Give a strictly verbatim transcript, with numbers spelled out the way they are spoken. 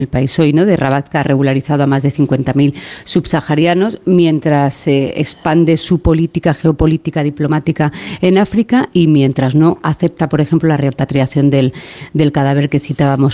el país hoy, ¿no? De Rabat, que ha regularizado a más de cincuenta mil subsaharianos, mientras eh, expande su política geopolítica diplomática en África y mientras no acepta, por ejemplo, la repatriación del, del cadáver que citábamos